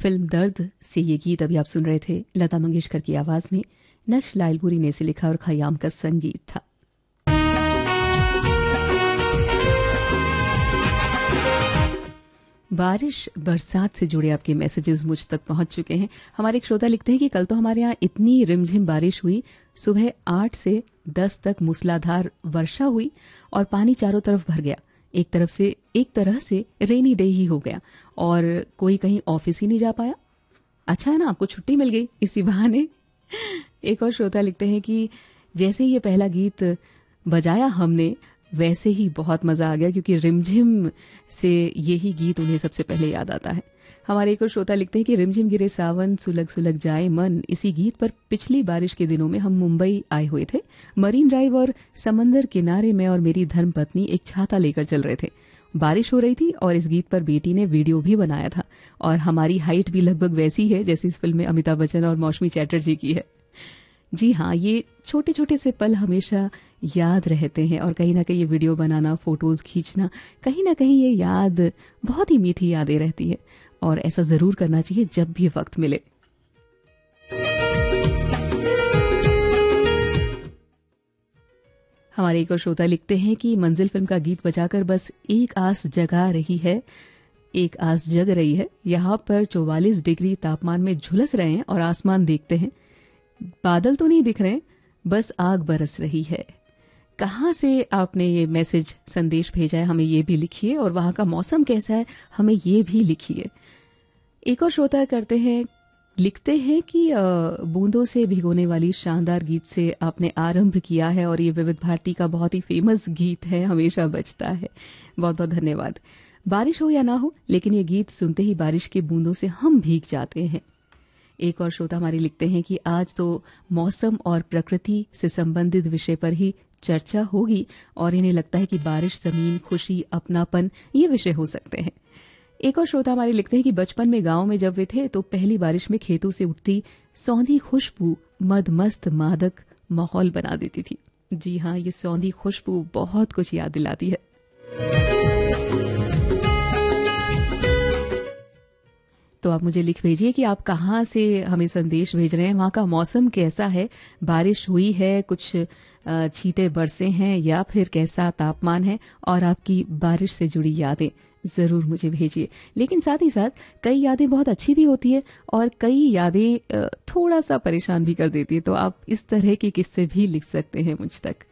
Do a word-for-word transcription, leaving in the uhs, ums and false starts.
Film दर्द से ये गीत अभी आप सुन रहे थे लता मंगेशकर की आवाज में। नक्श लालपुरी ने इसे लिखा और खयाम का संगीत था। बारिश बरसात से जुड़े आपके मैसेजेस मुझ तक पहुंच चुके हैं। हमारे एक श्रोता लिखते हैं कि कल तो हमारे यहाँ इतनी रिमझिम बारिश हुई, सुबह आठ से दस तक मूसलाधार वर्षा हुई और पानी चारों तरफ भर गया। एक तरफ से एक तरह से रेनी डे ही हो गया और कोई कहीं ऑफिस ही नहीं जा पाया। अच्छा है ना, आपको छुट्टी मिल गई इसी बहाने। एक और श्रोता लिखते हैं कि जैसे ही ये पहला गीत बजाया हमने वैसे ही बहुत मजा आ गया, क्योंकि रिमझिम से यही गीत उन्हें सबसे पहले याद आता है। हमारे एक और श्रोता लिखते हैं कि रिमझिम गिरे सावन सुलग सुलग जाए मन, इसी गीत पर पिछली बारिश के दिनों में हम मुंबई आए हुए थे। मरीन ड्राइव और समंदर किनारे में और मेरी धर्मपत्नी एक छाता लेकर चल रहे थे। बारिश हो रही थी और इस गीत पर बेटी ने वीडियो भी बनाया था और हमारी हाइट भी लगभग वैसी है जैसी इस फिल्म में अमिताभ बच्चन और मौसमी चैटर्जी की है। जी हाँ, ये छोटे छोटे से पल हमेशा याद रहते हैं और कहीं ना कहीं ये वीडियो बनाना, फोटोज खींचना, कहीं ना कहीं ये याद बहुत ही मीठी यादें रहती है और ऐसा जरूर करना चाहिए जब भी वक्त मिले। हमारे एक और श्रोता लिखते हैं कि मंजिल फिल्म का गीत बजाकर बस एक आस जगा रही है, एक आस जग रही है। यहाँ पर चौवालीस डिग्री तापमान में झुलस रहे हैं और आसमान देखते हैं, बादल तो नहीं दिख रहे, बस आग बरस रही है। कहाँ से आपने ये मैसेज संदेश भेजा है हमें ये भी लिखिए, और वहां का मौसम कैसा है हमें ये भी लिखिए। एक और श्रोता करते हैं लिखते हैं कि बूंदों से भिगोने वाली शानदार गीत से आपने आरंभ किया है और ये विविध भारती का बहुत ही फेमस गीत है, हमेशा बजता है। बहुत बहुत धन्यवाद। बारिश हो या ना हो, लेकिन ये गीत सुनते ही बारिश के बूंदों से हम भीग जाते हैं। एक और श्रोता हमारे लिखते हैं कि आज तो मौसम और प्रकृति से संबंधित विषय पर ही चर्चा होगी और इन्हें लगता है कि बारिश, जमीन, खुशी, अपनापन ये विषय हो सकते हैं। एक और श्रोता हमारे लिखते हैं कि बचपन में गांव में जब वे थे तो पहली बारिश में खेतों से उठती सौंधी खुशबू मदमस्त मादक माहौल बना देती थी। जी हाँ, ये सौंधी खुशबू बहुत कुछ याद दिलाती है। तो आप मुझे लिख भेजिए कि आप कहाँ से हमें संदेश भेज रहे हैं, वहाँ का मौसम कैसा है, बारिश हुई है, कुछ छींटे बरसे हैं या फिर कैसा तापमान है, और आपकी बारिश से जुड़ी यादें जरूर मुझे भेजिए। लेकिन साथ ही साथ कई यादें बहुत अच्छी भी होती है और कई यादें थोड़ा सा परेशान भी कर देती है, तो आप इस तरह के किस्से भी लिख सकते हैं मुझ तक।